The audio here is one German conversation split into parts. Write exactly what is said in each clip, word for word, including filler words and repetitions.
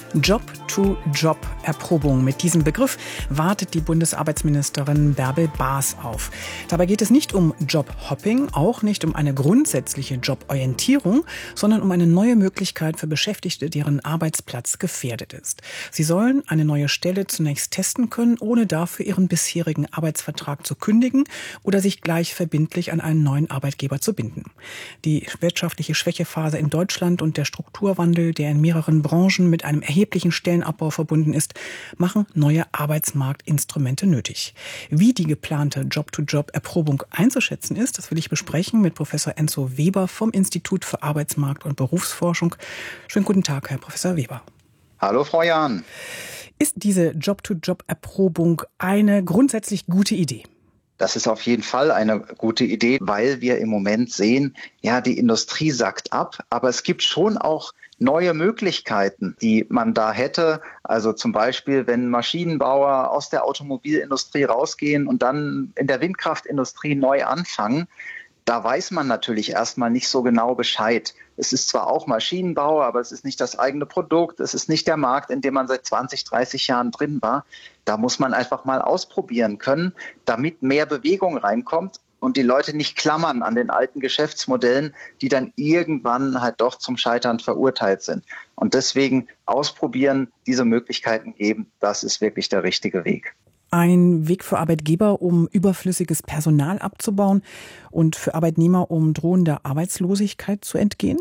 Job-to-Job-Erprobung. Mit diesem Begriff wartet die Bundesarbeitsministerin Bärbel Baas auf. Dabei geht es nicht um Jobhopping, auch nicht um eine grundsätzliche Joborientierung, sondern um eine neue Möglichkeit für Beschäftigte, deren Arbeitsplatz gefährdet ist. Sie sollen eine neue Stelle zunächst testen können, ohne dafür ihren bisherigen Arbeitsvertrag zu kündigen oder sich gleich verbindlich an einen neuen Arbeitgeber zu binden. Die wirtschaftliche Schwächephase in Deutschland und der Strukturwandel, der in mehreren Branchen mit einem erheblichen Stellenabbau verbunden ist, machen neue Arbeitsmarktinstrumente nötig. Wie die geplante Job-to-Job-Erprobung einzuschätzen ist, das will ich besprechen mit Professor Enzo Weber vom Institut für Arbeitsmarkt- und Berufsforschung. Schönen guten Tag, Herr Professor Weber. Hallo, Frau Jahn. Ist diese Job-to-Job-Erprobung eine grundsätzlich gute Idee? Das ist auf jeden Fall eine gute Idee, weil wir im Moment sehen, ja, die Industrie sackt ab, aber es gibt schon auch neue Möglichkeiten, die man da hätte. Also zum Beispiel, wenn Maschinenbauer aus der Automobilindustrie rausgehen und dann in der Windkraftindustrie neu anfangen, da weiß man natürlich erstmal nicht so genau Bescheid. Es ist zwar auch Maschinenbau, aber es ist nicht das eigene Produkt. Es ist nicht der Markt, in dem man seit zwanzig, dreißig Jahren drin war. Da muss man einfach mal ausprobieren können, damit mehr Bewegung reinkommt und die Leute nicht klammern an den alten Geschäftsmodellen, die dann irgendwann halt doch zum Scheitern verurteilt sind. Und deswegen ausprobieren, diese Möglichkeiten geben, das ist wirklich der richtige Weg. Ein Weg für Arbeitgeber, um überflüssiges Personal abzubauen und für Arbeitnehmer, um drohender Arbeitslosigkeit zu entgehen?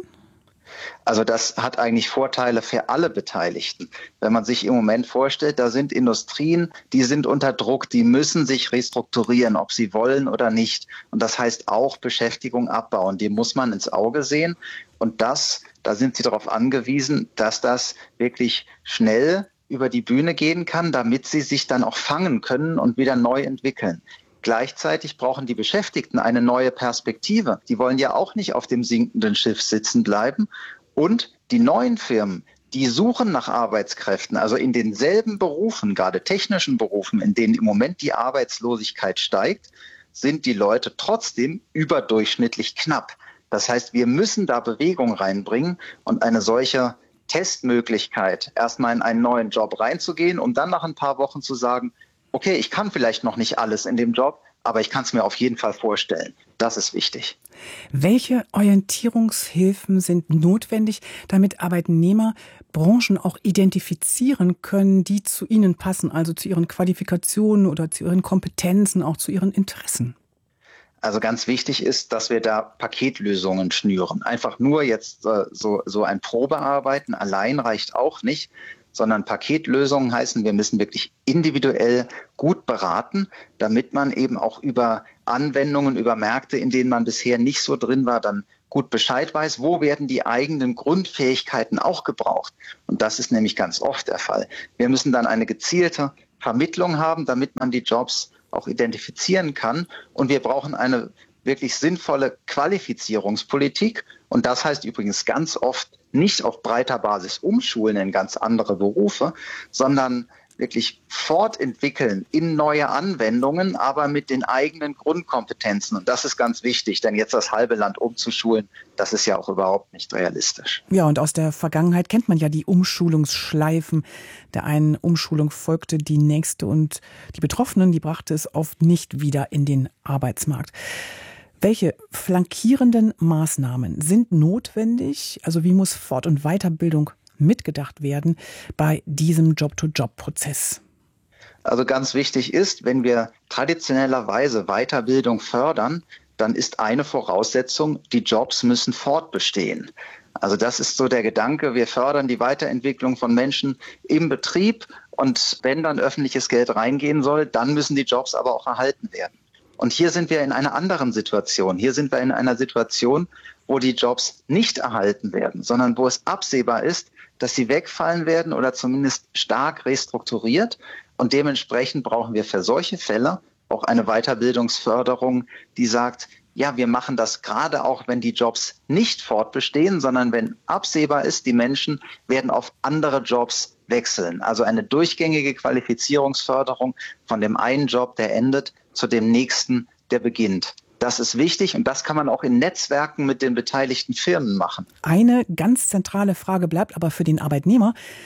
Also das hat eigentlich Vorteile für alle Beteiligten. Wenn man sich im Moment vorstellt, da sind Industrien, die sind unter Druck, die müssen sich restrukturieren, ob sie wollen oder nicht. Und das heißt auch Beschäftigung abbauen, die muss man ins Auge sehen. Und das, da sind sie darauf angewiesen, dass das wirklich schnell über die Bühne gehen kann, damit sie sich dann auch fangen können und wieder neu entwickeln. Gleichzeitig brauchen die Beschäftigten eine neue Perspektive. Die wollen ja auch nicht auf dem sinkenden Schiff sitzen bleiben. Und die neuen Firmen, die suchen nach Arbeitskräften, also in denselben Berufen, gerade technischen Berufen, in denen im Moment die Arbeitslosigkeit steigt, sind die Leute trotzdem überdurchschnittlich knapp. Das heißt, wir müssen da Bewegung reinbringen und eine solche Testmöglichkeit, erstmal in einen neuen Job reinzugehen, um dann nach ein paar Wochen zu sagen, okay, ich kann vielleicht noch nicht alles in dem Job, aber ich kann es mir auf jeden Fall vorstellen. Das ist wichtig. Welche Orientierungshilfen sind notwendig, damit Arbeitnehmer Branchen auch identifizieren können, die zu ihnen passen, also zu ihren Qualifikationen oder zu ihren Kompetenzen, auch zu ihren Interessen? Also ganz wichtig ist, dass wir da Paketlösungen schnüren. Einfach nur jetzt äh, so, so ein Probearbeiten allein reicht auch nicht, sondern Paketlösungen heißen, wir müssen wirklich individuell gut beraten, damit man eben auch über Anwendungen, über Märkte, in denen man bisher nicht so drin war, dann gut Bescheid weiß, wo werden die eigenen Grundfähigkeiten auch gebraucht. Und das ist nämlich ganz oft der Fall. Wir müssen dann eine gezielte Vermittlung haben, damit man die Jobs auch identifizieren kann. Und wir brauchen eine wirklich sinnvolle Qualifizierungspolitik. Und das heißt übrigens ganz oft nicht auf breiter Basis umschulen in ganz andere Berufe, sondern wirklich fortentwickeln in neue Anwendungen, aber mit den eigenen Grundkompetenzen. Und das ist ganz wichtig, denn jetzt das halbe Land umzuschulen, das ist ja auch überhaupt nicht realistisch. Ja, und aus der Vergangenheit kennt man ja die Umschulungsschleifen. Der einen Umschulung folgte die nächste und die Betroffenen, die brachte es oft nicht wieder in den Arbeitsmarkt. Welche flankierenden Maßnahmen sind notwendig? Also wie muss Fort- und Weiterbildung mitgedacht werden bei diesem Job-to-Job-Prozess? Also ganz wichtig ist, wenn wir traditionellerweise Weiterbildung fördern, dann ist eine Voraussetzung, die Jobs müssen fortbestehen. Also das ist so der Gedanke, wir fördern die Weiterentwicklung von Menschen im Betrieb und wenn dann öffentliches Geld reingehen soll, dann müssen die Jobs aber auch erhalten werden. Und hier sind wir in einer anderen Situation. Hier sind wir in einer Situation, wo die Jobs nicht erhalten werden, sondern wo es absehbar ist, dass sie wegfallen werden oder zumindest stark restrukturiert. Und dementsprechend brauchen wir für solche Fälle auch eine Weiterbildungsförderung, die sagt, ja, wir machen das gerade auch, wenn die Jobs nicht fortbestehen, sondern wenn absehbar ist, die Menschen werden auf andere Jobs wechseln. Also eine durchgängige Qualifizierungsförderung von dem einen Job, der endet, zu dem nächsten, der beginnt. Das ist wichtig und das kann man auch in Netzwerken mit den beteiligten Firmen machen. Eine ganz zentrale Frage bleibt aber für den Arbeitnehmer: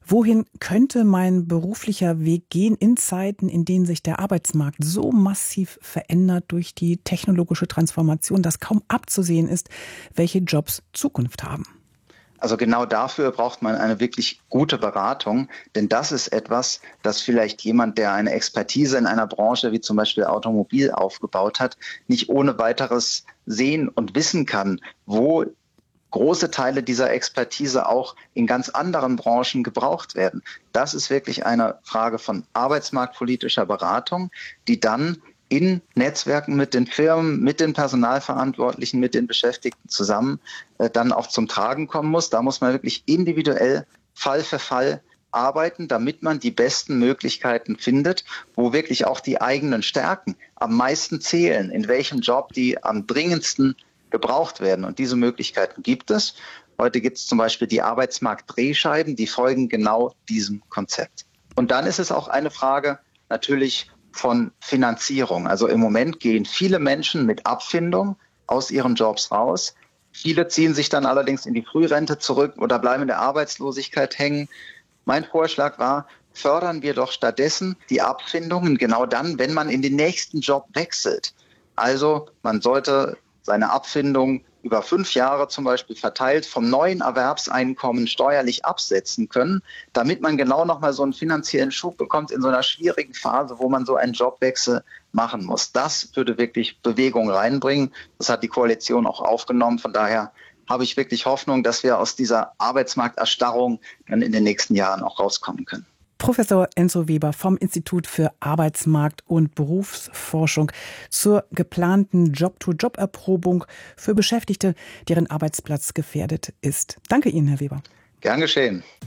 Wohin könnte mein beruflicher Weg gehen in Zeiten, in denen sich der Arbeitsmarkt so massiv verändert durch die technologische Transformation, dass kaum abzusehen ist, welche Jobs Zukunft haben? Also genau dafür braucht man eine wirklich gute Beratung, denn das ist etwas, das vielleicht jemand, der eine Expertise in einer Branche wie zum Beispiel Automobil aufgebaut hat, nicht ohne weiteres sehen und wissen kann, wo große Teile dieser Expertise auch in ganz anderen Branchen gebraucht werden. Das ist wirklich eine Frage von arbeitsmarktpolitischer Beratung, die dann in Netzwerken mit den Firmen, mit den Personalverantwortlichen, mit den Beschäftigten zusammen äh, dann auch zum Tragen kommen muss. Da muss man wirklich individuell Fall für Fall arbeiten, damit man die besten Möglichkeiten findet, wo wirklich auch die eigenen Stärken am meisten zählen, in welchem Job die am dringendsten gebraucht werden. Und diese Möglichkeiten gibt es. Heute gibt es zum Beispiel die Arbeitsmarkt-Drehscheiben, die folgen genau diesem Konzept. Und dann ist es auch eine Frage natürlich von Finanzierung. Also im Moment gehen viele Menschen mit Abfindung aus ihren Jobs raus. Viele ziehen sich dann allerdings in die Frührente zurück oder bleiben in der Arbeitslosigkeit hängen. Mein Vorschlag war, fördern wir doch stattdessen die Abfindungen genau dann, wenn man in den nächsten Job wechselt. Also man sollte seine Abfindung über fünf Jahre zum Beispiel verteilt vom neuen Erwerbseinkommen steuerlich absetzen können, damit man genau nochmal so einen finanziellen Schub bekommt in so einer schwierigen Phase, wo man so einen Jobwechsel machen muss. Das würde wirklich Bewegung reinbringen. Das hat die Koalition auch aufgenommen. Von daher habe ich wirklich Hoffnung, dass wir aus dieser Arbeitsmarkterstarrung dann in den nächsten Jahren auch rauskommen können. Professor Enzo Weber vom Institut für Arbeitsmarkt- und Berufsforschung zur geplanten Job-to-Job-Erprobung für Beschäftigte, deren Arbeitsplatz gefährdet ist. Danke Ihnen, Herr Weber. Gern geschehen.